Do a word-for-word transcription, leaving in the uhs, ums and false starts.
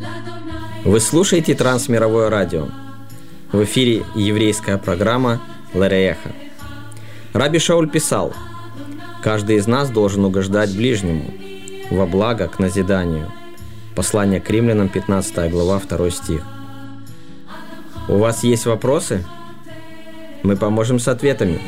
Вы слушаете Трансмировое радио. В эфире еврейская программа «Лерееха». Раби Шауль писал: «Каждый из нас должен угождать ближнему во благо к назиданию». Послание к Римлянам, пятнадцатая глава, второй стих. У вас есть вопросы? Мы поможем с ответами.